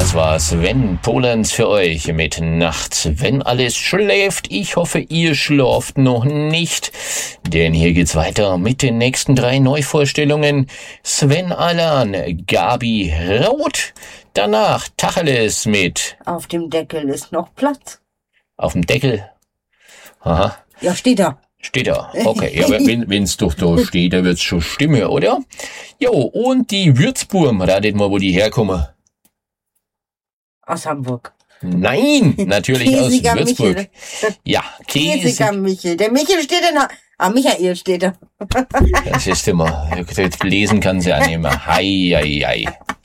Das war Sven Polenz für euch mit Nacht, wenn alles schläft. Ich hoffe, ihr schlaft noch nicht, denn hier geht's weiter mit den nächsten 3 Neuvorstellungen. Sven Alan, Gabi Roth, danach Tacheles mit Auf dem Deckel ist noch Platz. Auf dem Deckel. Aha. Ja, steht da. Steht da. Okay, ja, wenn's doch da steht, dann wird's schon stimmen, oder? Jo, und die Würzburm, ratet mal, wo die herkommen. Aus Hamburg. Nein, natürlich aus Käsiger Würzburg. Michel. Ja, Käsiger Michel. Der Michel steht da. Michael steht da. Das ist immer, lesen kann sie ja nicht mehr. Hei, hei, hei.